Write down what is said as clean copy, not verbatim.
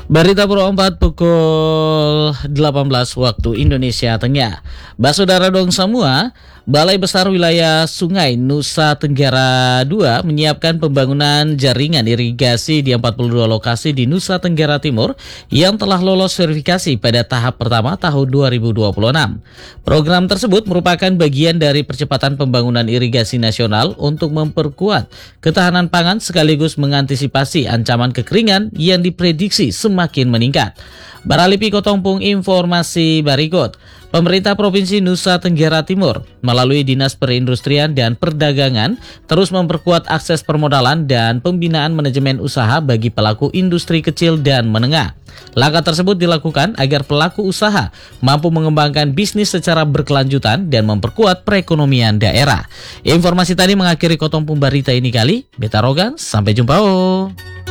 Berita Pro 4 pukul 18 waktu Indonesia Tengah. Basudara dong semua, Balai Besar Wilayah Sungai Nusa Tenggara II menyiapkan pembangunan jaringan irigasi di 42 lokasi di Nusa Tenggara Timur yang telah lolos verifikasi pada tahap pertama tahun 2026. Program tersebut merupakan bagian dari percepatan pembangunan irigasi nasional untuk memperkuat ketahanan pangan sekaligus mengantisipasi ancaman kekeringan yang diprediksi semakin meningkat. Baralipi Kotompung informasi berikut. Pemerintah Provinsi Nusa Tenggara Timur melalui Dinas Perindustrian dan Perdagangan terus memperkuat akses permodalan dan pembinaan manajemen usaha bagi pelaku industri kecil dan menengah. Langkah tersebut dilakukan agar pelaku usaha mampu mengembangkan bisnis secara berkelanjutan dan memperkuat perekonomian daerah. Informasi tadi mengakhiri Kotompung Barita ini kali. Beta Rogan, sampai jumpa.